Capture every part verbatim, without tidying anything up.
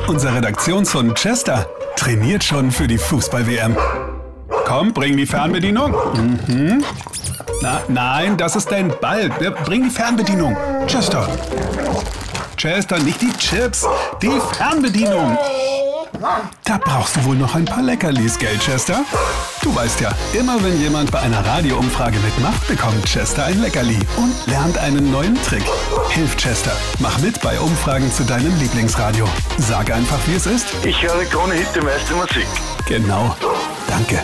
Unser Redaktionshund Chester trainiert schon für die Fußball-W M. Komm, bring die Fernbedienung. Mhm. Na, nein, das ist dein Ball. Bring die Fernbedienung. Chester. Chester, nicht die Chips, die Fernbedienung. Da brauchst du wohl noch ein paar Leckerlis, gell, Chester? Du weißt ja, immer wenn jemand bei einer Radioumfrage mitmacht, bekommt Chester ein Leckerli und lernt einen neuen Trick. Hilf Chester, mach mit bei Umfragen zu deinem Lieblingsradio. Sag einfach, wie es ist. Ich höre Krone Hit, die meiste Musik. Genau. Danke.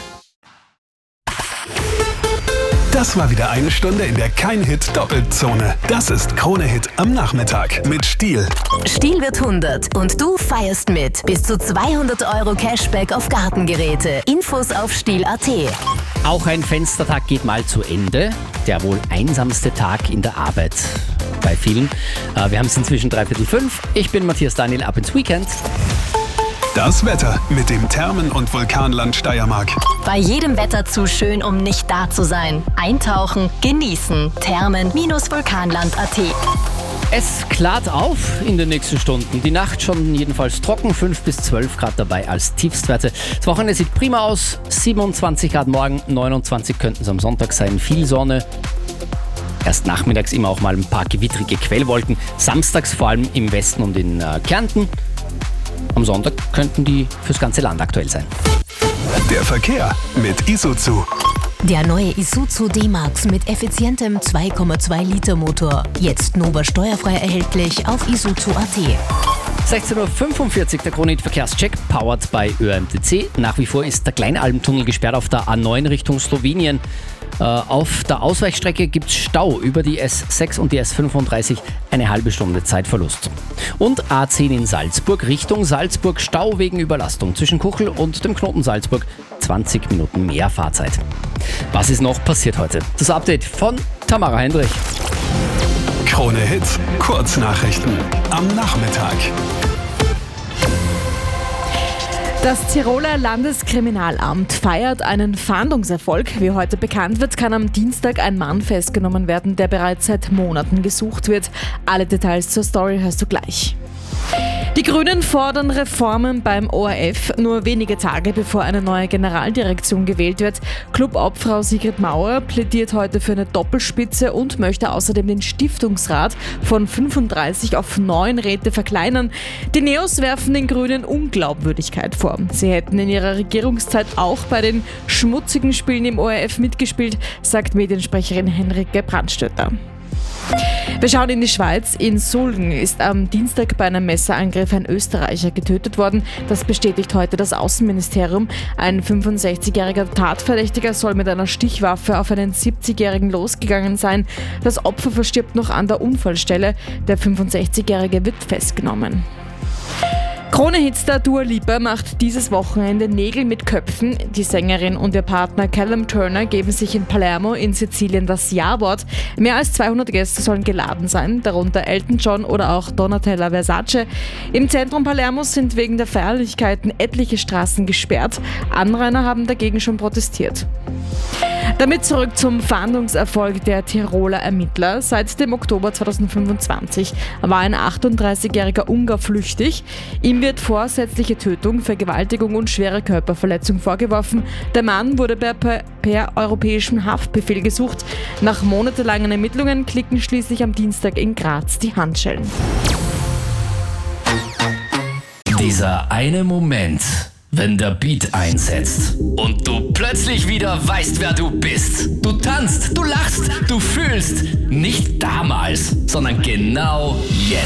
Das war wieder eine Stunde in der Kein-Hit-Doppelzone. Das ist Krone Hit am Nachmittag mit Stihl. Stihl wird hundert und du feierst mit. Bis zu zweihundert Euro Cashback auf Gartengeräte. Infos auf stihl punkt at. Auch ein Fenstertag geht mal zu Ende. Der wohl einsamste Tag in der Arbeit bei vielen. Wir haben es inzwischen dreiviertel fünf. Ich bin Matthias Daniel, ab ins Weekend. Das Wetter mit dem Thermen- und Vulkanland Steiermark. Bei jedem Wetter zu schön, um nicht da zu sein. Eintauchen, genießen. Thermen-vulkanland punkt at. Es klart auf in den nächsten Stunden. Die Nacht schon jedenfalls trocken, fünf bis zwölf Grad dabei als Tiefstwerte. Das Wochenende sieht prima aus, siebenundzwanzig Grad morgen, neunundzwanzig könnten es am Sonntag sein. Viel Sonne. Erst nachmittags immer auch mal ein paar gewittrige Quellwolken. Samstags vor allem im Westen und in äh, Kärnten. Am Sonntag könnten die fürs ganze Land aktuell sein. Der Verkehr mit Isuzu. Der neue Isuzu D-Max mit effizientem zwei Komma zwei Liter Motor. Jetzt Nova steuerfrei erhältlich auf isuzu punkt at. sechzehn Uhr fünfundvierzig, der Krone Hit Verkehrscheck, powered by Ö M T C. Nach wie vor ist der Kleinalmtunnel gesperrt auf der A neun Richtung Slowenien. Äh, auf der Ausweichstrecke gibt es Stau über die S sechs und die S fünfunddreißig, eine halbe Stunde Zeitverlust. Und A zehn in Salzburg, Richtung Salzburg, Stau wegen Überlastung zwischen Kuchel und dem Knoten Salzburg, zwanzig Minuten mehr Fahrzeit. Was ist noch passiert heute? Das Update von Tamara Hendrich. Krone Hit, Kurznachrichten am Nachmittag. Das Tiroler Landeskriminalamt feiert einen Fahndungserfolg. Wie heute bekannt wird, kann am Dienstag ein Mann festgenommen werden, der bereits seit Monaten gesucht wird. Alle Details zur Story hörst du gleich. Die Grünen fordern Reformen beim O R F, nur wenige Tage bevor eine neue Generaldirektion gewählt wird. Clubobfrau Sigrid Mauer plädiert heute für eine Doppelspitze und möchte außerdem den Stiftungsrat von fünfunddreißig auf neun Räte verkleinern. Die Neos werfen den Grünen Unglaubwürdigkeit vor. Sie hätten in ihrer Regierungszeit auch bei den schmutzigen Spielen im O R F mitgespielt, sagt Mediensprecherin Henrike Brandstötter. Wir schauen in die Schweiz. In Sulgen ist am Dienstag bei einem Messerangriff ein Österreicher getötet worden. Das bestätigt heute das Außenministerium. Ein fünfundsechzigjähriger Tatverdächtiger soll mit einer Stichwaffe auf einen siebzigjährigen losgegangen sein. Das Opfer verstirbt noch an der Unfallstelle. Der fünfundsechzigjährige wird festgenommen. Krone-Hitstar Dua Lipa macht dieses Wochenende Nägel mit Köpfen. Die Sängerin und ihr Partner Callum Turner geben sich in Palermo in Sizilien das Ja-Wort. Mehr als zweihundert Gäste sollen geladen sein, darunter Elton John oder auch Donatella Versace. Im Zentrum Palermos sind wegen der Feierlichkeiten etliche Straßen gesperrt. Anrainer haben dagegen schon protestiert. Damit zurück zum Fahndungserfolg der Tiroler Ermittler. Seit dem Oktober zweitausendfünfundzwanzig war ein achtunddreißigjähriger Ungar flüchtig. Ihm wird vorsätzliche Tötung, Vergewaltigung und schwere Körperverletzung vorgeworfen. Der Mann wurde per, per, per europäischem Haftbefehl gesucht. Nach monatelangen Ermittlungen klicken schließlich am Dienstag in Graz die Handschellen. Dieser eine Moment, wenn der Beat einsetzt und du plötzlich wieder weißt, wer du bist. Du tanzt, du lachst, du fühlst. Nicht damals, sondern genau jetzt.